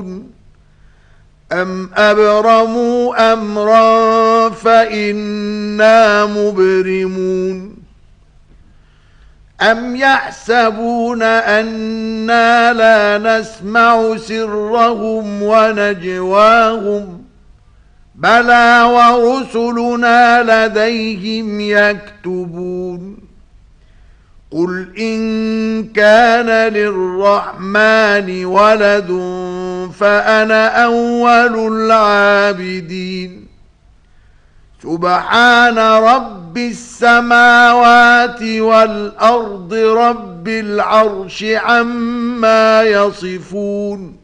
يعدلون أم أبرموا أمرا فإنا مبرمون أم يحسبون أنا لا نسمع سرهم ونجواهم بلى ورسلنا لديهم يكتبون قل إن كان للرحمن ولد فأنا أول العابدين سبحان رب السماوات والأرض رب العرش عما يصفون